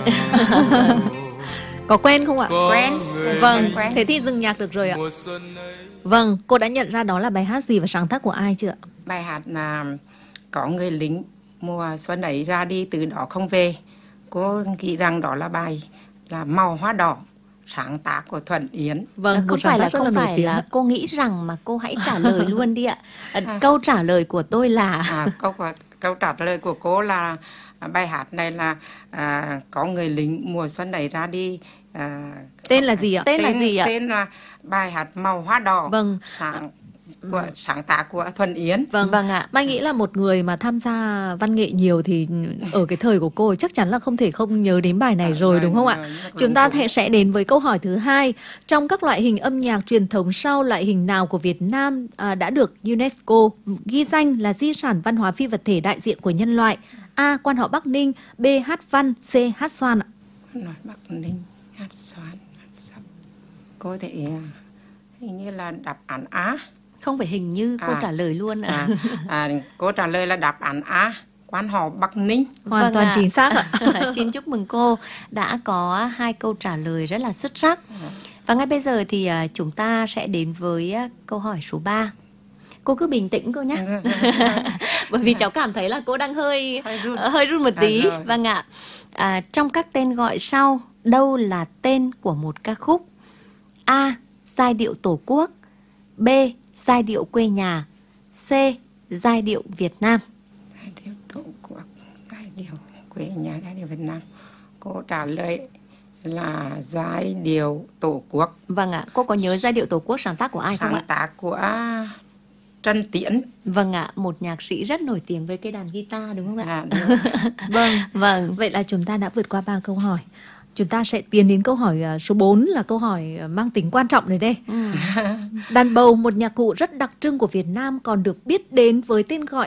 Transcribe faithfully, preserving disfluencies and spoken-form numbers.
Có quen không ạ? Quen. Vâng, Quen. thế thì dừng nhạc được rồi ạ. Vâng, cô đã nhận ra đó là bài hát gì và sáng tác của ai chưa ạ? Bài hát là Có người lính mùa xuân ấy ra đi từ đó không về. Cô nghĩ rằng đó là bài là Màu Hoa Đỏ, sáng tác của Thuận Yến. Vâng, không một sáng phải là tác rất không là nổi phải tiếng là ạ. cô nghĩ rằng mà cô hãy trả lời luôn đi ạ. À, À. Câu trả lời của tôi là À, câu câu trả lời của cô là à, bài hát này là à, Có người lính mùa xuân ấy ra đi. À, Tên là gì ạ? tên là gì ạ? Tên là bài hát Màu Hoa Đỏ. Vâng. Sáng của sáng tác của Thuận Yến. Vâng, Vâng ạ. Mai nghĩ là một người mà tham gia văn nghệ nhiều thì ở cái thời của cô chắc chắn là không thể không nhớ đến bài này À, rồi, rồi, đúng không ạ? rồi, rất Chúng ta đúng. thể sẽ đến với câu hỏi thứ hai. Trong các loại hình âm nhạc truyền thống sau, loại hình nào của Việt Nam à, đã được UNESCO ghi danh là di sản văn hóa phi vật thể đại diện của nhân loại? A. Quan họ Bắc Ninh, B. Hát văn, C. Hát xoan ạ. Nói Bắc Ninh, hát xoan, hát sắp. Cô thể à, hình như là đáp án A. không phải hình như cô À. trả lời luôn ạ. À, à, cô trả lời là đáp án A, quan họ Bắc Ninh. Hoàn Vâng toàn ạ. chính xác ạ. Xin chúc mừng cô đã có hai câu trả lời rất là xuất sắc. Và ngay bây giờ thì à, chúng ta sẽ đến với à, câu hỏi số ba. Cô cứ bình tĩnh cô nhé. Bởi vì cháu cảm thấy là cô đang hơi Hơi run. ờ, hơi run một tí. À, rồi. Vâng ạ. À, trong các tên gọi sau, đâu là tên của một ca khúc? A. Giai điệu Tổ quốc, B. Giai điệu quê nhà, C. Giai điệu Việt Nam. Giai điệu Tổ quốc, giai điệu quê nhà, giai điệu Việt Nam. Cô trả lời là giai điệu Tổ quốc, Vâng ạ. Cô có nhớ giai điệu Tổ quốc sáng tác của ai không sáng ạ? tác của Trần Tiễn. Vâng ạ. Một nhạc sĩ rất nổi tiếng với cây đàn guitar đúng không ạ? À, đúng. Vâng, Vâng. vậy là chúng ta đã vượt qua ba câu hỏi. Chúng ta sẽ tiến đến câu hỏi à, số bốn là câu hỏi à, mang tính quan trọng này đây. Ừ. Đàn bầu, một nhạc cụ rất đặc trưng của Việt Nam, còn được biết đến với tên gọi